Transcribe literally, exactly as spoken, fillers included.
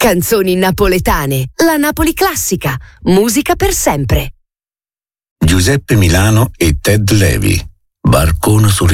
Canzoni napoletane, la Napoli classica, musica per sempre. Giuseppe Milano e Ted Levi, Barcone sul